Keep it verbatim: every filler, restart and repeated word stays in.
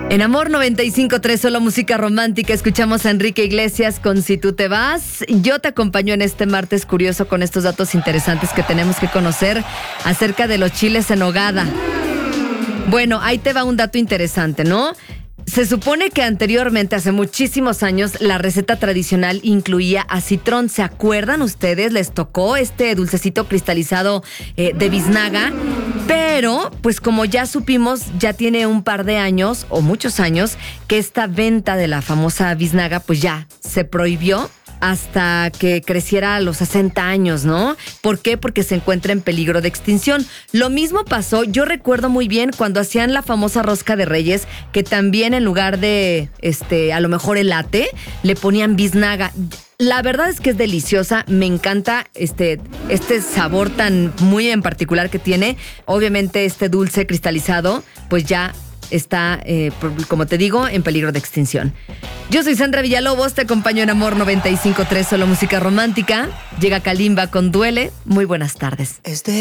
En Amor noventa y cinco punto tres, solo música romántica, escuchamos a Enrique Iglesias con Si tú te vas. Yo te acompaño en este martes curioso con estos datos interesantes que tenemos que conocer acerca de los chiles en nogada. Bueno, ahí te va un dato interesante, ¿no? Se supone que anteriormente, hace muchísimos años, la receta tradicional incluía acitrón. ¿Se acuerdan ustedes? Les tocó este dulcecito cristalizado eh, de biznaga. Pero, pues como ya supimos, ya tiene un par de años, o muchos años, que esta venta de la famosa biznaga, pues ya se prohibió hasta que creciera a los sesenta años, ¿no? ¿Por qué? Porque se encuentra en peligro de extinción. Lo mismo pasó, yo recuerdo muy bien cuando hacían la famosa rosca de Reyes, que también en lugar de, este, a lo mejor elate, le ponían biznaga. La verdad es que es deliciosa, me encanta este, este sabor tan muy en particular que tiene. Obviamente este dulce cristalizado, pues ya está, eh, como te digo, en peligro de extinción. Yo soy Sandra Villalobos, te acompaño en Amor noventa y cinco punto tres, solo música romántica. Llega Kalimba con Duele. Muy buenas tardes. Este